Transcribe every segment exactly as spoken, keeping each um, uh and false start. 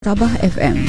Sabah F M.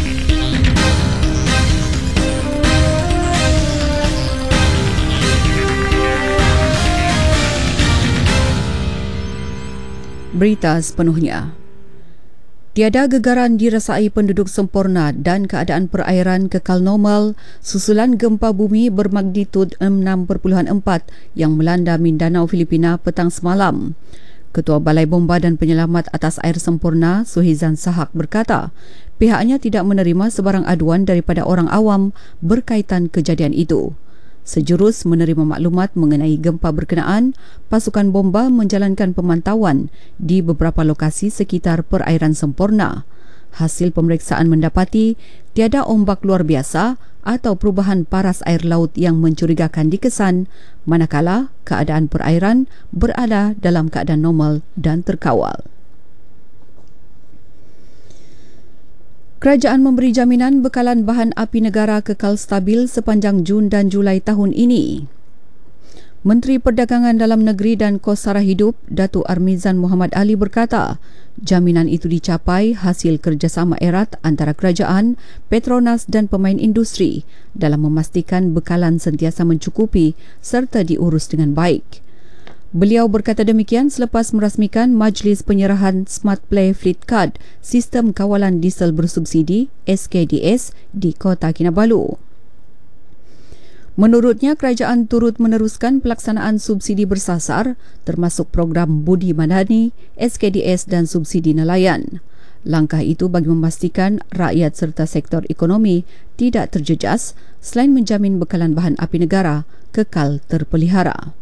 Berita sepenuhnya. Tiada gegaran dirasai penduduk sempurna dan keadaan perairan kekal normal susulan gempa bumi bermagnitud enam perpuluhan empat yang melanda Mindanao, Filipina petang semalam. Ketua Balai Bomba dan Penyelamat Atas Air Sempurna, Suhizan Sahak berkata, pihaknya tidak menerima sebarang aduan daripada orang awam berkaitan kejadian itu. Sejurus menerima maklumat mengenai gempa berkenaan, pasukan bomba menjalankan pemantauan di beberapa lokasi sekitar perairan sempurna. Hasil pemeriksaan mendapati tiada ombak luar biasa atau perubahan paras air laut yang mencurigakan dikesan, manakala keadaan perairan berada dalam keadaan normal dan terkawal. Kerajaan memberi jaminan bekalan bahan api negara kekal stabil sepanjang Jun dan Julai tahun ini. Menteri Perdagangan Dalam Negeri dan Kos Sara Hidup, Datuk Armizan Muhammad Ali berkata, jaminan itu dicapai hasil kerjasama erat antara kerajaan, Petronas dan pemain industri dalam memastikan bekalan sentiasa mencukupi serta diurus dengan baik. Beliau berkata demikian selepas merasmikan Majlis Penyerahan Smart Play Fleet Card Sistem Kawalan Diesel Bersubsidi S K D S di Kota Kinabalu. Menurutnya, kerajaan turut meneruskan pelaksanaan subsidi bersasar termasuk program Budi Madani, S K D S dan subsidi nelayan. Langkah itu bagi memastikan rakyat serta sektor ekonomi tidak terjejas selain menjamin bekalan bahan api negara kekal terpelihara.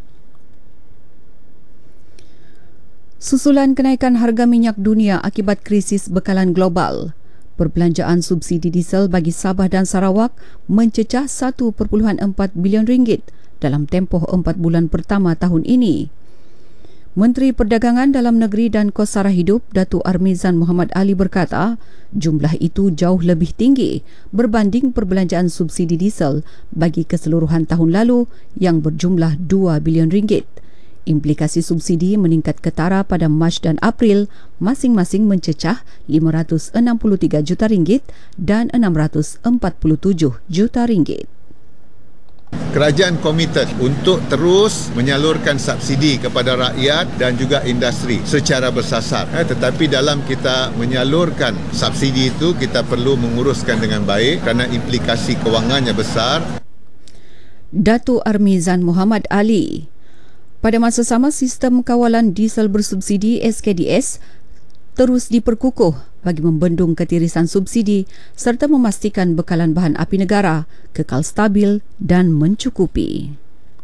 Susulan kenaikan harga minyak dunia akibat krisis bekalan global, perbelanjaan subsidi diesel bagi Sabah dan Sarawak mencecah satu perpuluhan empat bilion ringgit dalam tempoh empat bulan pertama tahun ini. Menteri Perdagangan Dalam Negeri dan Kos Sara Hidup, Datuk Armizan Muhammad Ali berkata, jumlah itu jauh lebih tinggi berbanding perbelanjaan subsidi diesel bagi keseluruhan tahun lalu yang berjumlah dua bilion ringgit. Implikasi subsidi meningkat ketara pada Mac dan April masing-masing mencecah lima ratus enam puluh tiga juta ringgit dan enam ratus empat puluh tujuh juta ringgit. Kerajaan komited untuk terus menyalurkan subsidi kepada rakyat dan juga industri secara bersasar. Eh, tetapi dalam kita menyalurkan subsidi itu, kita perlu menguruskan dengan baik kerana implikasi kewangannya besar. Datuk Armizan Muhammad Ali. Pada masa sama, sistem kawalan diesel bersubsidi S K D S terus diperkukuh bagi membendung ketirisan subsidi serta memastikan bekalan bahan api negara kekal stabil dan mencukupi.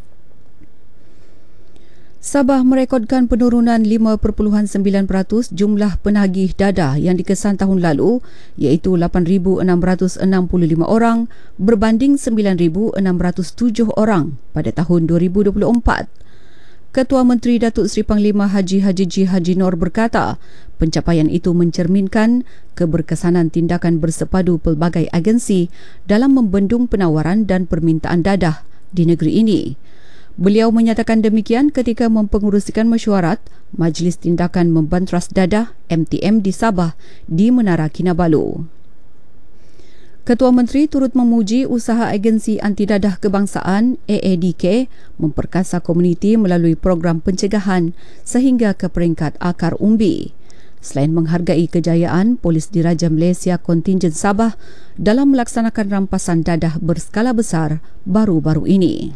Sabah merekodkan penurunan lima perpuluhan sembilan peratus jumlah penagih dadah yang dikesan tahun lalu iaitu lapan ribu enam ratus enam puluh lima orang berbanding sembilan ribu enam ratus tujuh orang pada tahun dua ribu dua puluh empat. Ketua Menteri Datuk Seri Panglima Haji Haji G. Haji Nor berkata, pencapaian itu mencerminkan keberkesanan tindakan bersepadu pelbagai agensi dalam membendung penawaran dan permintaan dadah di negeri ini. Beliau menyatakan demikian ketika mempengerusikan mesyuarat Majlis Tindakan Membantras Dadah M T M di Sabah di Menara Kinabalu. Ketua Menteri turut memuji usaha Agensi Anti Dadah Kebangsaan A A D K memperkasa komuniti melalui program pencegahan sehingga ke peringkat akar umbi. Selain menghargai kejayaan Polis Diraja Malaysia Kontingen Sabah dalam melaksanakan rampasan dadah berskala besar baru-baru ini.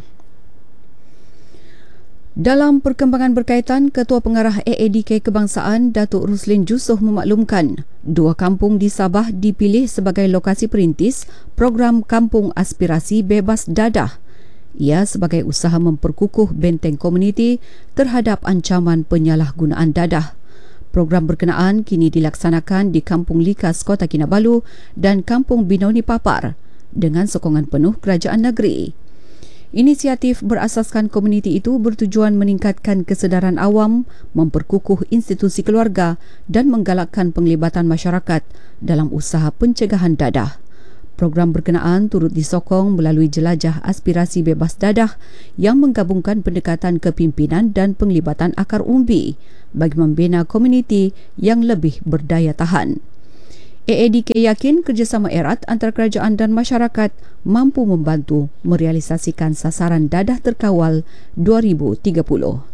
Dalam perkembangan berkaitan, Ketua Pengarah A A D K Kebangsaan Datuk Ruslin Jusoh memaklumkan dua kampung di Sabah dipilih sebagai lokasi perintis program Kampung Aspirasi Bebas Dadah. Ia sebagai usaha memperkukuh benteng komuniti terhadap ancaman penyalahgunaan dadah. Program berkenaan kini dilaksanakan di Kampung Likas Kota Kinabalu dan Kampung Binoni Papar dengan sokongan penuh kerajaan negeri. Inisiatif berasaskan komuniti itu bertujuan meningkatkan kesedaran awam, memperkukuh institusi keluarga dan menggalakkan penglibatan masyarakat dalam usaha pencegahan dadah. Program berkenaan turut disokong melalui jelajah aspirasi bebas dadah yang menggabungkan pendekatan kepimpinan dan penglibatan akar umbi bagi membina komuniti yang lebih berdaya tahan. A A D K yakin kerjasama erat antara kerajaan dan masyarakat mampu membantu merealisasikan sasaran dadah terkawal dua ribu tiga puluh.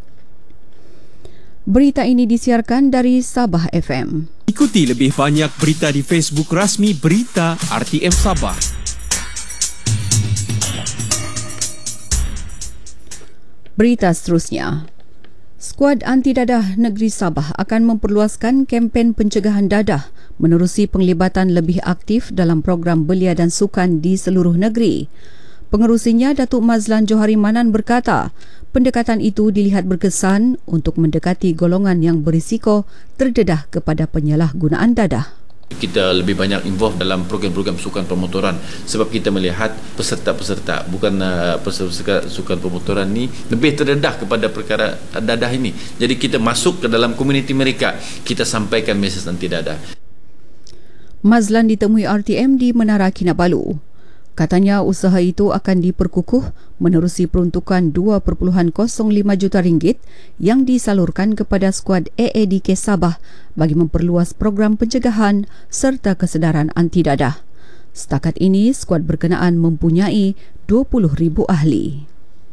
Berita ini disiarkan dari Sabah F M. Ikuti lebih banyak berita di Facebook rasmi Berita R T M Sabah. Berita seterusnya. Skuad Anti Dadah Negeri Sabah akan memperluaskan kempen pencegahan dadah menerusi penglibatan lebih aktif dalam program belia dan sukan di seluruh negeri. Pengerusinya, Datuk Mazlan Johari Manan berkata, pendekatan itu dilihat berkesan untuk mendekati golongan yang berisiko terdedah kepada penyalahgunaan dadah. Kita lebih banyak involve dalam program-program sukan pemotoran sebab kita melihat peserta-peserta bukan uh, peserta sukan pemotoran ni lebih terdedah kepada perkara dadah ini. Jadi kita masuk ke dalam komuniti mereka, kita sampaikan mesej anti dadah. Mazlan ditemui R T M di Menara Kinabalu. Katanya usaha itu akan diperkukuh menerusi peruntukan dua perpuluhan kosong lima juta ringgit yang disalurkan kepada skuad A A D K Sabah bagi memperluas program pencegahan serta kesedaran anti dadah. Setakat ini, skuad berkenaan mempunyai dua puluh ribu ahli.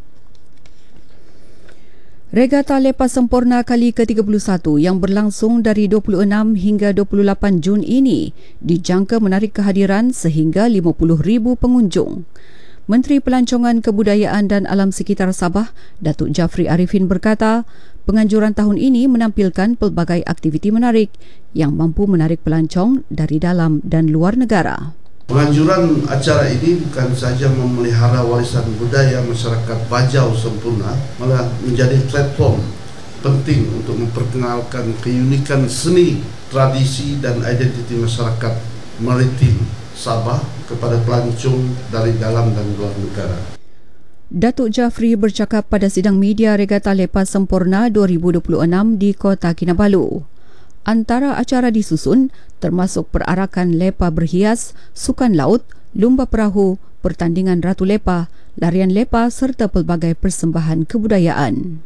Regata Lepas Sempurna kali ke tiga puluh satu yang berlangsung dari dua puluh enam hingga dua puluh lapan Jun ini dijangka menarik kehadiran sehingga lima puluh ribu pengunjung. Menteri Pelancongan Kebudayaan dan Alam Sekitar Sabah, Datuk Jafri Arifin berkata, penganjuran tahun ini menampilkan pelbagai aktiviti menarik yang mampu menarik pelancong dari dalam dan luar negara. Penganjuran acara ini bukan sahaja memelihara warisan budaya masyarakat Bajau Sempurna, malah menjadi platform penting untuk memperkenalkan keunikan seni, tradisi dan identiti masyarakat maritim Sabah kepada pelancong dari dalam dan luar negara. Datuk Jafri bercakap pada sidang media Regata Lepas Sempurna dua ribu dua puluh enam di Kota Kinabalu. Antara acara disusun termasuk perarakan lepa berhias, sukan laut, lumba perahu, pertandingan Ratu Lepa, larian lepa serta pelbagai persembahan kebudayaan.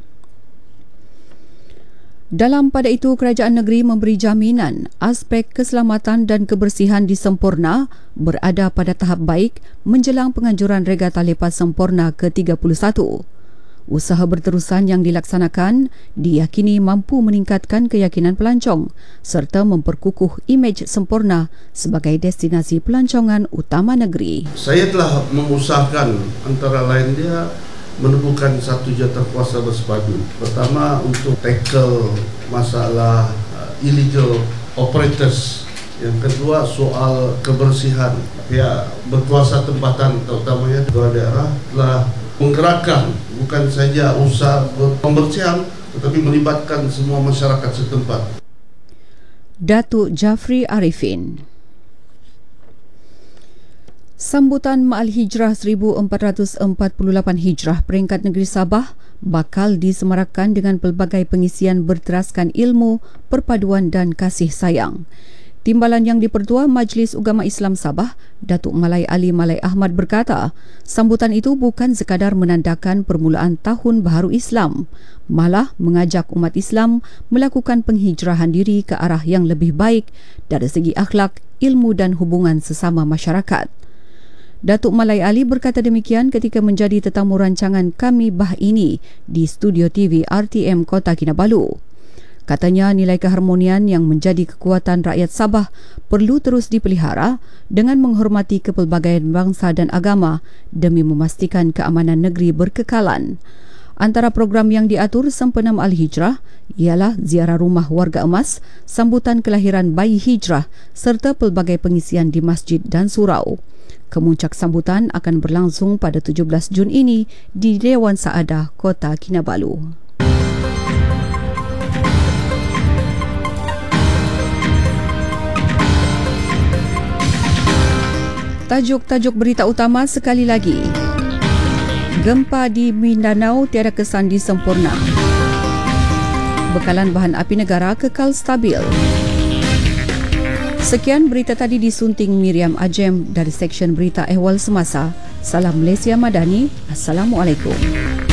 Dalam pada itu, kerajaan negeri memberi jaminan aspek keselamatan dan kebersihan di Sempurna berada pada tahap baik menjelang penganjuran Regata Lepas Sempurna ke tiga puluh satu. Usaha berterusan yang dilaksanakan diyakini mampu meningkatkan keyakinan pelancong serta memperkukuh imej Sempurna sebagai destinasi pelancongan utama negeri. Saya telah mengusahakan antara lain dia menemukan satu jawatankuasa bersepadu. Pertama, untuk tackle masalah uh, illegal operators. Yang kedua, soal kebersihan. Pihak berkuasa tempatan terutamanya dua daerah telah menggerakkan bukan saja usaha pembersihan tetapi melibatkan semua masyarakat setempat. Datuk Jafri Arifin. Sambutan Ma'al Hijrah seribu empat ratus empat puluh lapan Hijrah peringkat negeri Sabah bakal disemarakkan dengan pelbagai pengisian berteraskan ilmu, perpaduan dan kasih sayang. Timbalan yang dipertua Majlis Ugama Islam Sabah, Datuk Malai Ali Malai Ahmad berkata, sambutan itu bukan sekadar menandakan permulaan Tahun Baharu Islam, malah mengajak umat Islam melakukan penghijrahan diri ke arah yang lebih baik dari segi akhlak, ilmu dan hubungan sesama masyarakat. Datuk Malai Ali berkata demikian ketika menjadi tetamu rancangan Kami Bah ini di studio T V R T M Kota Kinabalu. Katanya nilai keharmonian yang menjadi kekuatan rakyat Sabah perlu terus dipelihara dengan menghormati kepelbagaian bangsa dan agama demi memastikan keamanan negeri berkekalan. Antara program yang diatur sempena Ma'al Hijrah ialah ziarah rumah warga emas, sambutan kelahiran bayi hijrah serta pelbagai pengisian di masjid dan surau. Kemuncak sambutan akan berlangsung pada tujuh belas Jun ini di Dewan Saadah Kota Kinabalu. Tajuk-tajuk berita utama sekali lagi. Gempa di Mindanao tiada kesan disempurna. Bekalan bahan api negara kekal stabil. Sekian berita tadi disunting Miriam Ajem dari Seksyen Berita Ehwal Semasa. Salam Malaysia Madani. Assalamualaikum.